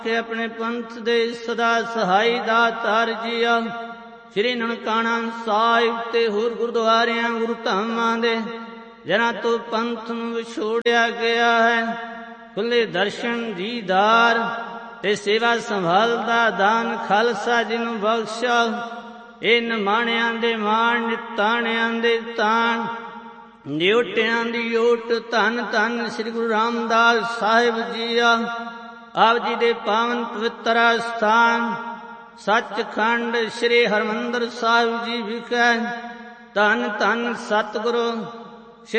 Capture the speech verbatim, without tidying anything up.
ਕੇ ਆਪਣੇ ਪੰਥ ਦੇ ਸਦਾ ਸਹਾਈ ਦਾਤਾਰ ਜੀਆ। ਸ਼੍ਰੀ ਨਨਕਾਣਾ ਸਾਹਿਬ ਤੇ ਹੋਰ ਗੁਰਦੁਆਰਿਆਂ ਗੁਰੂ ਧਾਮਾਂ ਦੇ ਜਿਨ੍ਹਾਂ ਤੋਂ ਪੰਥ ਨੂੰ ਵਿਛੋੜਿਆ ਗਿਆ ਹੈ, ਖੁੱਲੇ ਦਰਸ਼ਨ ਦੀਦਾਰ ਤੇ ਸੇਵਾ ਸੰਭਾਲ ਦਾ ਦਾਨ ਖਾਲਸਾ ਜੀ ਨੂੰ ਬਖਸ਼ਾ। ਇਹ ਨਿਮਾਣਿਆਂ ਦੇ ਮਾਣ, ਨਿਤਾਣਿਆਂ ਦੇ ਤਾਣ, ਨਿਉਟਿਆਂ ਦੀ ਓਟ, ਧੰਨ ਧੰਨ ਸ੍ਰੀ ਗੁਰੂ ਰਾਮਦਾਸ ਸਾਹਿਬ ਜੀਆ। ਆਪ ਜੀ ਦੇ ਪਾਵਨ ਪਵਿੱਤਰ ਸਥਾਨ ਸੱਚਖੰਡ ਸ੍ਰੀ ਹਰਿਮੰਦਰ ਸਾਹਿਬ ਜੀ ਵਿਖੇ ਧੰਨ ਧੰਨ ਸਤਿਗੁਰੂ